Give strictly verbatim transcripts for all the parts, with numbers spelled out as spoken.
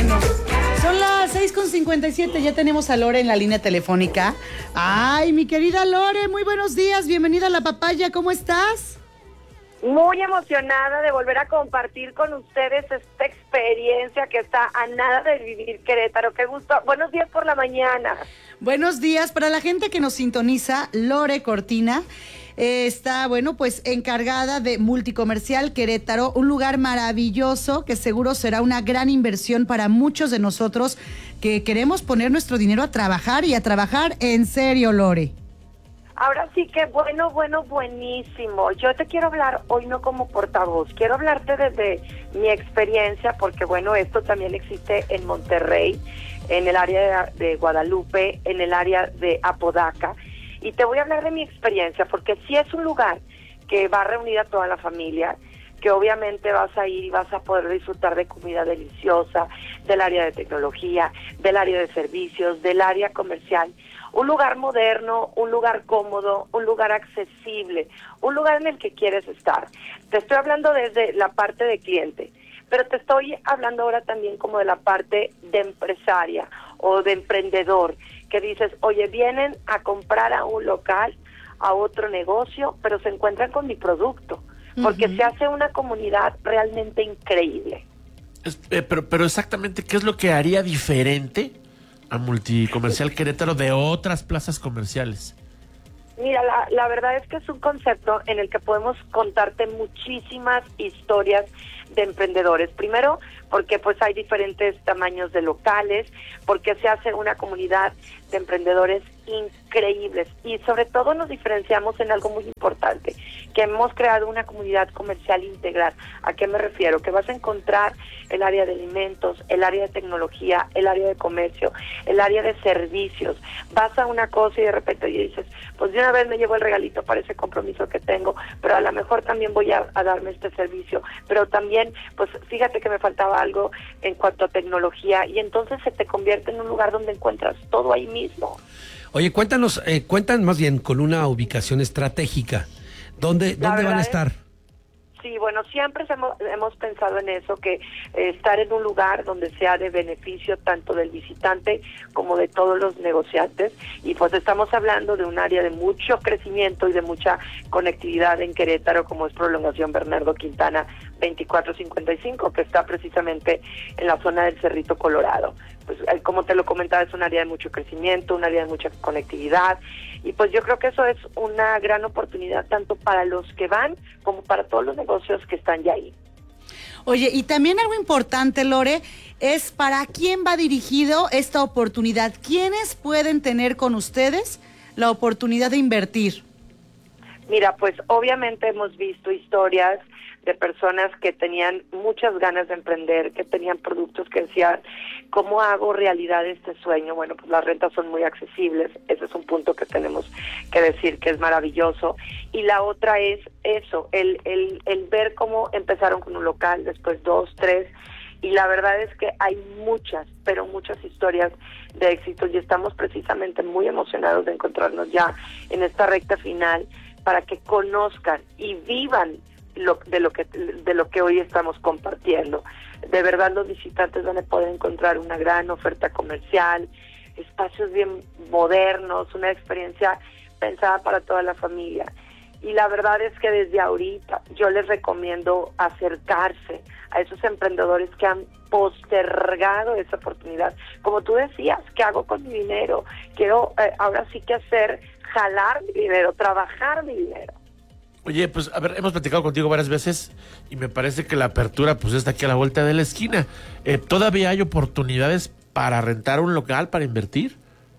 bueno. Son las seis con cincuenta y siete, ya tenemos a Lore en la línea telefónica. Ay, mi querida Lore, muy buenos días, bienvenida a La Papaya, ¿cómo estás? Muy emocionada de volver a compartir con ustedes esta experiencia que está a nada de vivir Querétaro. Qué gusto. Buenos días por la mañana. Buenos días. Para la gente que nos sintoniza, Lore Cortina eh, está, bueno, pues encargada de Multicomercial Querétaro, un lugar maravilloso que seguro será una gran inversión para muchos de nosotros que queremos poner nuestro dinero a trabajar y a trabajar en serio, Lore. Ahora sí que bueno, bueno, buenísimo. Yo te quiero hablar hoy no como portavoz, quiero hablarte desde mi experiencia, porque bueno, esto también existe en Monterrey, en el área de, de Guadalupe, en el área de Apodaca, y te voy a hablar de mi experiencia, porque sí es un lugar que va a reunir a toda la familia, que obviamente vas a ir y vas a poder disfrutar de comida deliciosa, del área de tecnología, del área de servicios, del área comercial. Un lugar moderno, un lugar cómodo, un lugar accesible, un lugar en el que quieres estar. Te estoy hablando desde la parte de cliente, pero te estoy hablando ahora también como de la parte de empresaria o de emprendedor, que dices, oye, vienen a comprar a un local, a otro negocio, pero se encuentran con mi producto, porque uh-huh. se hace una comunidad realmente increíble. Es, eh, pero, pero exactamente, ¿qué es lo que haría diferente a Multicomercial Querétaro de otras plazas comerciales? Mira, la, la verdad es que es un concepto en el que podemos contarte muchísimas historias de emprendedores. Primero, porque pues hay diferentes tamaños de locales, porque se hace una comunidad de emprendedores increíbles y sobre todo nos diferenciamos en algo muy importante, que hemos creado una comunidad comercial integral. ¿A qué me refiero? Que vas a encontrar el área de alimentos, el área de tecnología, el área de comercio, el área de servicios. Vas a una cosa y de repente dices, pues de una vez me llevo el regalito para ese compromiso que tengo, pero a lo mejor también voy a, a darme este servicio, pero también, pues fíjate que me faltaba algo en cuanto a tecnología, y entonces se te convierte en un lugar donde encuentras todo ahí mismo. Oye, cuéntanos, eh, cuentan más bien con una ubicación estratégica. ¿Dónde, dónde van a estar? Es, sí, bueno, siempre hemos, hemos pensado en eso, que eh, estar en un lugar donde sea de beneficio tanto del visitante como de todos los negociantes, y pues estamos hablando de un área de mucho crecimiento y de mucha conectividad en Querétaro, como es Prolongación Bernardo Quintana veinticuatro cincuenta y cinco, que está precisamente en la zona del Cerrito Colorado. Pues como te lo comentaba, es un área de mucho crecimiento, un área de mucha conectividad, y pues yo creo que eso es una gran oportunidad tanto para los que van como para todos los negocios que están ya ahí. Oye, y también algo importante, Lore, es para quién va dirigido esta oportunidad. ¿Quiénes pueden tener con ustedes la oportunidad de invertir? Mira, pues obviamente hemos visto historias de personas que tenían muchas ganas de emprender, que tenían productos que decían, ¿cómo hago realidad este sueño? Bueno, pues las rentas son muy accesibles, ese es un punto que tenemos que decir que es maravilloso. Y la otra es eso, el, el, el ver cómo empezaron con un local, después dos, tres, y la verdad es que hay muchas, pero muchas historias de éxito, y estamos precisamente muy emocionados de encontrarnos ya en esta recta final para que conozcan y vivan Lo, de lo que de lo que hoy estamos compartiendo. De verdad, los visitantes van a poder encontrar una gran oferta comercial, espacios bien modernos, una experiencia pensada para toda la familia. Y la verdad es que desde ahorita yo les recomiendo acercarse a esos emprendedores que han postergado esa oportunidad. Como tú decías, ¿qué hago con mi dinero? Quiero eh, ahora sí que hacer, jalar mi dinero, trabajar mi dinero. Oye, pues a ver, hemos platicado contigo varias veces y me parece que la apertura pues está aquí a la vuelta de la esquina. Eh, ¿Todavía hay oportunidades para rentar un local, para invertir?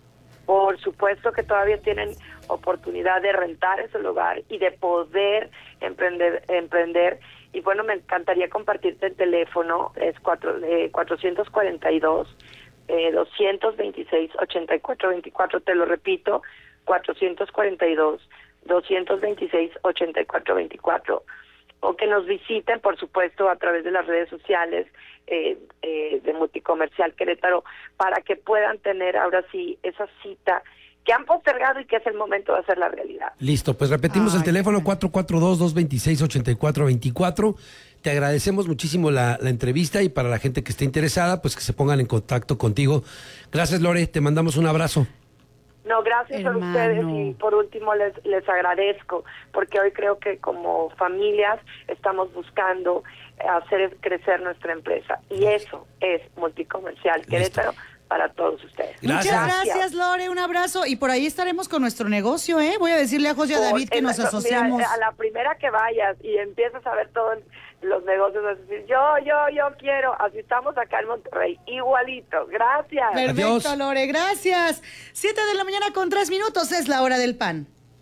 Por supuesto que todavía tienen oportunidad de rentar ese lugar y de poder emprender. emprender. Y bueno, me encantaría compartirte el teléfono, es cuatro, eh, cuatrocientos cuarenta y dos, eh, doscientos veintiséis, ochenta y cuatro veinticuatro, te lo repito, cuatrocientos cuarenta y dos, doscientos veintiséis, ochenta y cuatro veinticuatro, o que nos visiten, por supuesto, a través de las redes sociales eh, eh, de Multicomercial Querétaro, para que puedan tener ahora sí esa cita que han postergado y que es el momento de hacer la realidad. Listo, pues repetimos Ay, el teléfono cuatro cuatro dos, dos dos seis, ocho cuatro dos cuatro. te agradecemos muchísimo la, la entrevista y para la gente que esté interesada, pues que se pongan en contacto contigo. Gracias, Lore, te mandamos un abrazo. No, gracias Hermano. a ustedes y por último les, les agradezco porque hoy creo que como familias estamos buscando hacer crecer nuestra empresa y eso es Multicomercial Querétaro para todos ustedes. Gracias. Muchas gracias, Lore, un abrazo y por ahí estaremos con nuestro negocio, ¿eh? Voy a decirle a José y a David que Por- nos eh, asociemos. Mira, a la primera que vayas y empiezas a ver todos los negocios, vas a decir, yo, yo, yo quiero, así estamos acá en Monterrey, igualito, gracias. Perfecto, Adiós. Lore, gracias. Siete de la mañana con tres minutos es la hora del pan.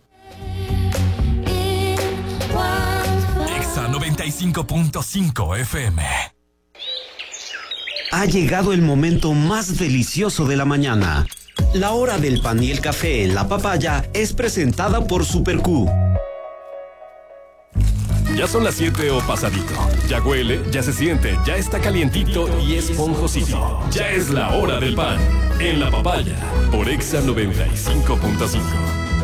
Exa noventa y cinco punto cinco F M. Ha llegado el momento más delicioso de la mañana. La hora del pan y el café en la papaya es presentada por Super Q. Ya son las siete o pasadito. Ya huele, ya se siente, ya está calientito y esponjosito. Ya es la hora del pan en la papaya por Exa noventa y cinco punto cinco.